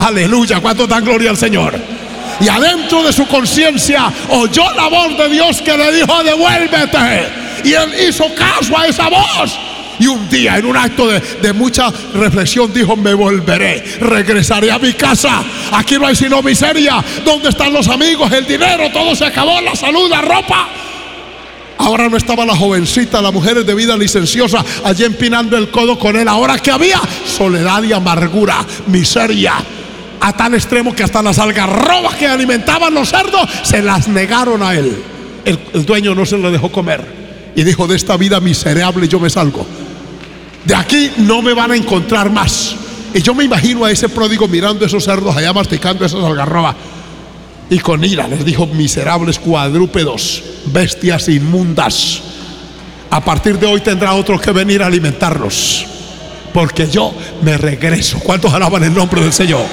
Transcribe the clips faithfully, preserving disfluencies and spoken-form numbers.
Aleluya, ¿cuánto dan gloria al Señor? Y adentro de su conciencia oyó la voz de Dios que le dijo: devuélvete. Y él hizo caso a esa voz. Y un día, en un acto de, de mucha reflexión, dijo: me volveré, regresaré a mi casa. Aquí no hay sino miseria. ¿Dónde están los amigos, el dinero? Todo se acabó, la salud, la ropa. Ahora no estaba la jovencita, las mujeres de vida licenciosa allí empinando el codo con él. Ahora que había soledad y amargura, miseria, a tal extremo que hasta las algarrobas que alimentaban los cerdos se las negaron a él. El, el dueño no se lo dejó comer y dijo: de esta vida miserable yo me salgo. De aquí no me van a encontrar más. Y yo me imagino a ese pródigo mirando esos cerdos allá, masticando esas algarrobas, y con ira les dijo: miserables cuadrúpedos, bestias inmundas, a partir de hoy tendrá otro que venir a alimentarlos, porque yo me regreso. ¿Cuántos alaban el nombre del Señor?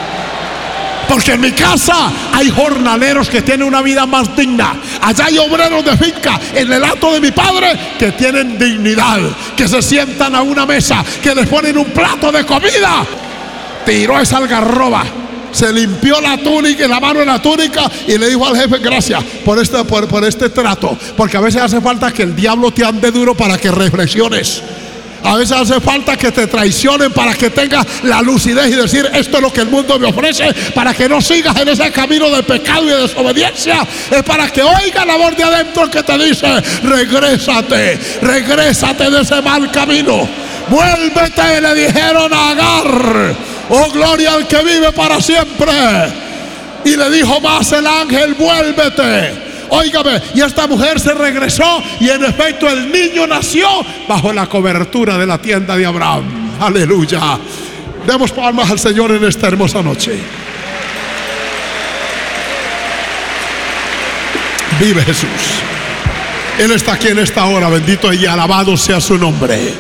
Porque en mi casa hay jornaleros que tienen una vida más digna. Allá hay obreros de finca en el hato de mi padre que tienen dignidad, que se sientan a una mesa, que les ponen un plato de comida. Tiró esa algarroba, se limpió la túnica, la mano en la túnica, y le dijo al jefe: gracias por este, por, por este trato. Porque a veces hace falta que el diablo te ande duro para que reflexiones. A veces hace falta que te traicionen para que tengas la lucidez y decir: esto es lo que el mundo me ofrece, para que no sigas en ese camino de pecado y de desobediencia. Es para que oiga la voz de adentro que te dice: regrésate, regrésate de ese mal camino, vuélvete. Le dijeron a Agar: oh, gloria al que vive para siempre. Y le dijo más el ángel: vuélvete. Óigame, y esta mujer se regresó, y en efecto el niño nació bajo la cobertura de la tienda de Abraham. Aleluya. Demos palmas al Señor en esta hermosa noche. Vive Jesús. Él está aquí en esta hora. Bendito y alabado sea su nombre.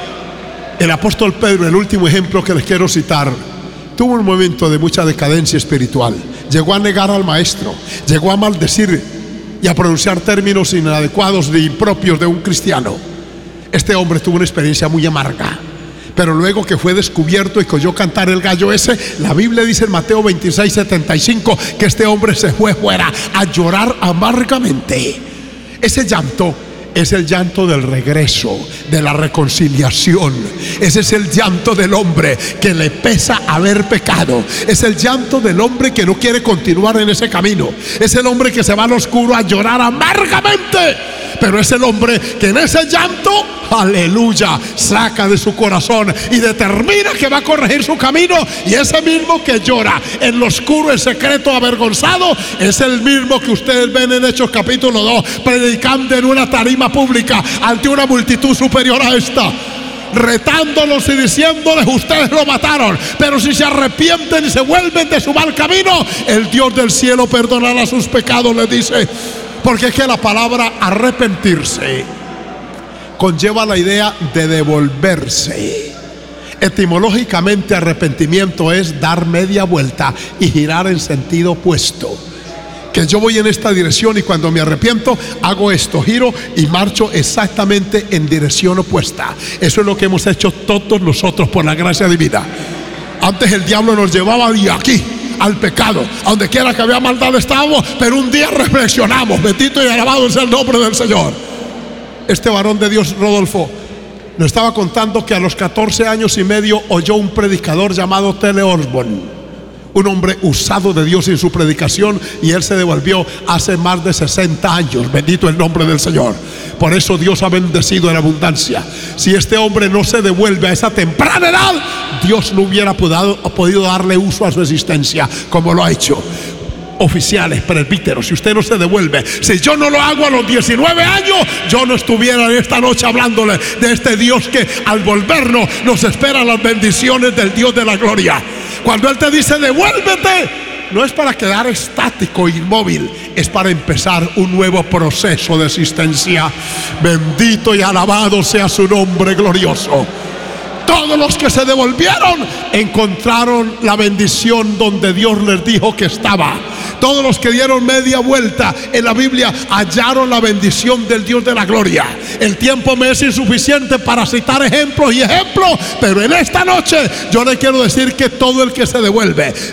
El apóstol Pedro, el último ejemplo que les quiero citar, tuvo un momento de mucha decadencia espiritual. Llegó a negar al maestro, llegó a maldecir y a pronunciar términos inadecuados e impropios de un cristiano. Este hombre tuvo una experiencia muy amarga, pero luego que fue descubierto y que oyó cantar el gallo ese, la Biblia dice en Mateo veintiséis, setenta y cinco, que este hombre se fue fuera a llorar amargamente. Ese llanto es el llanto del regreso, de la reconciliación. Ese es el llanto del hombre que le pesa haber pecado. Es el llanto del hombre que no quiere continuar en ese camino. Es el hombre que se va al oscuro a llorar amargamente. Pero es el hombre que en ese llanto, aleluya, saca de su corazón y determina que va a corregir su camino. Y ese mismo que llora en lo oscuro, en secreto, avergonzado, es el mismo que ustedes ven en Hechos capítulo dos, predicando en una tarima pública ante una multitud superior a esta, retándolos y diciéndoles: ustedes lo mataron, pero si se arrepienten y se vuelven de su mal camino, el Dios del cielo perdonará sus pecados, les dice. Porque es que la palabra arrepentirse conlleva la idea de devolverse. Etimológicamente, arrepentimiento es dar media vuelta y girar en sentido opuesto. Que yo voy en esta dirección y cuando me arrepiento hago esto, giro y marcho exactamente en dirección opuesta. Eso es lo que hemos hecho todos nosotros por la gracia divina. Antes el diablo nos llevaba de aquí al pecado, a donde quiera que había maldad estábamos, pero un día reflexionamos. Bendito y alabado sea el nombre del Señor. Este varón de Dios, Rodolfo, nos estaba contando que a los catorce años y medio oyó un predicador llamado Tele Osborne, un hombre usado de Dios en su predicación, y él se devolvió hace más de sesenta años. Bendito el nombre del Señor. Por eso Dios ha bendecido en abundancia. Si este hombre no se devuelve a esa temprana edad, Dios no hubiera podido, podido darle uso a su existencia como lo ha hecho. Oficiales, presbíteros, si usted no se devuelve, si yo no lo hago a los diecinueve años, yo no estuviera en esta noche hablándole de este Dios que al volvernos nos espera las bendiciones del Dios de la gloria. Cuando Él te dice devuélvete, no es para quedar estático, inmóvil, es para empezar un nuevo proceso de existencia. Bendito y alabado sea su nombre glorioso. Todos los que se devolvieron encontraron la bendición donde Dios les dijo que estaba. Todos los que dieron media vuelta en la Biblia hallaron la bendición del Dios de la gloria. El tiempo me es insuficiente para citar ejemplos y ejemplos, pero en esta noche yo le quiero decir que todo el que se devuelve